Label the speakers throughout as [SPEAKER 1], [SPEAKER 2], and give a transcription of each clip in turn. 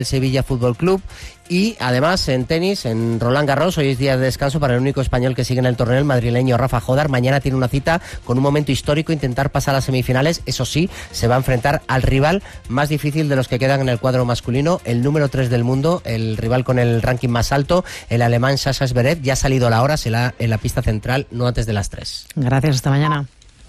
[SPEAKER 1] el Sevilla Fútbol Club. Y además en tenis, en Roland Garros, hoy es día de descanso para el único español que sigue en el torneo, el madrileño Rafa Jodar. Mañana tiene una cita con un momento histórico, intentar pasar a las semifinales. Eso sí, se va a enfrentar al rival más difícil de los que quedan en el cuadro masculino, el número 3 del mundo, el rival con el ranking más alto, el alemán Sasha Zverev. Ya ha salido la hora, será en la pista central, no antes de las 3.
[SPEAKER 2] Gracias, hasta mañana.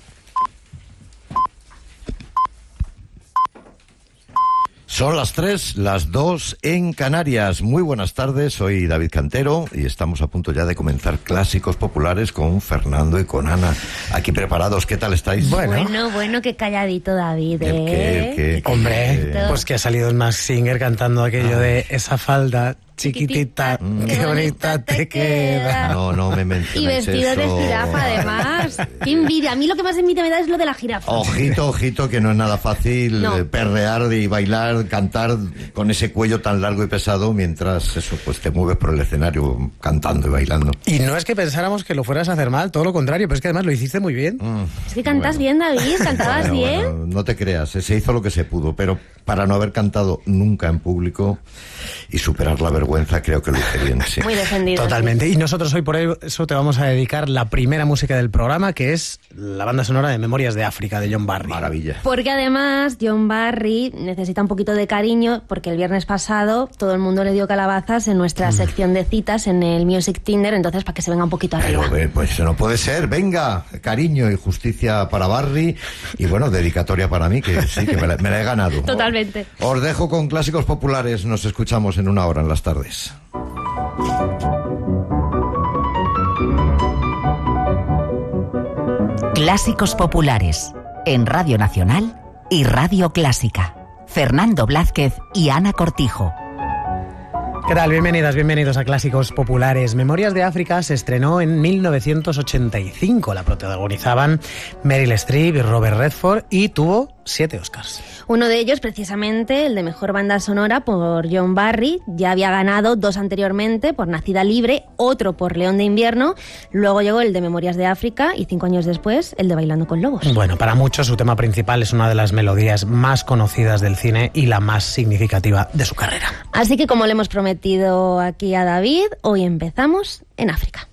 [SPEAKER 3] Son las 3, las 2 en Canarias. Muy buenas tardes, soy David Cantero y estamos a punto ya de comenzar Clásicos Populares con Fernando y con Ana. Aquí preparados, ¿qué tal estáis?
[SPEAKER 4] Bueno, qué calladito David,
[SPEAKER 3] ¿Qué?
[SPEAKER 2] Hombre, pues que ha salido el Mask Singer cantando aquello de esa falda chiquitita, qué bonita te queda.
[SPEAKER 3] No me menciones.
[SPEAKER 4] Y vestido
[SPEAKER 3] eso.
[SPEAKER 4] de jirafa, además. Qué envidia. A mí lo que más envidia me da es lo de la jirafa.
[SPEAKER 3] Ojito, que no es nada fácil perrear y bailar, cantar con ese cuello tan largo y pesado mientras eso, pues te mueves por el escenario cantando y bailando.
[SPEAKER 2] Y no es que pensáramos que lo fueras a hacer mal, todo lo contrario, pero es que además lo hiciste muy bien.
[SPEAKER 4] Es que cantas bien, David, cantabas bien.
[SPEAKER 3] Bueno, no te creas, se hizo lo que se pudo, pero para no haber cantado nunca en público y superar la vergüenza, creo que lo hice bien, sí.
[SPEAKER 4] Muy defendido.
[SPEAKER 2] Totalmente. Sí. Y nosotros hoy por eso te vamos a dedicar la primera música del programa, que es la banda sonora de Memorias de África, de John Barry.
[SPEAKER 3] Maravilla.
[SPEAKER 4] Porque además John Barry necesita un poquito de cariño, porque el viernes pasado todo el mundo le dio calabazas en nuestra sección de citas en el Music Tinder, entonces para que se venga un poquito arriba.
[SPEAKER 3] Pero pues no puede ser, venga, cariño y justicia para Barry y bueno, dedicatoria para mí, que sí, que me la he ganado.
[SPEAKER 4] Totalmente.
[SPEAKER 3] Os dejo con Clásicos Populares, nos escuchamos en una hora en las tardes.
[SPEAKER 5] Clásicos Populares, en Radio Nacional y Radio Clásica. Fernando Blázquez y Ana Cortijo.
[SPEAKER 2] ¿Qué tal? Bienvenidos a Clásicos Populares. Memorias de África se estrenó en 1985. La protagonizaban Meryl Streep y Robert Redford y tuvo 7 Oscars.
[SPEAKER 4] Uno de ellos, precisamente, el de Mejor Banda Sonora por John Barry. Ya había ganado 2 anteriormente por Nacida Libre, otro por León de Invierno. Luego llegó el de Memorias de África y 5 años después el de Bailando con Lobos.
[SPEAKER 2] Bueno, para muchos su tema principal es una de las melodías más conocidas del cine y la más significativa de su carrera.
[SPEAKER 4] Así que, como le hemos prometido aquí a David, hoy empezamos en África.